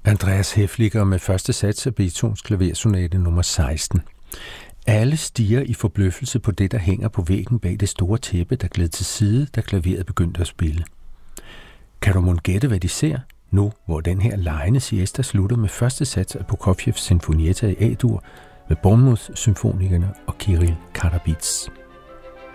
Andreas Häfliger med første sats af Beethovens klaversonate nummer 16. Alle stirrer i forbløffelse på det, der hænger på væggen bag det store tæppe, der gled til side, da klaveret begyndte at spille. Kan du mon gætte, hvad de ser, nu hvor den her legende siesta slutter med første sats af Prokofievs Sinfonietta i A-dur med Bournemouth-symfonikerne og Kirill Karabits?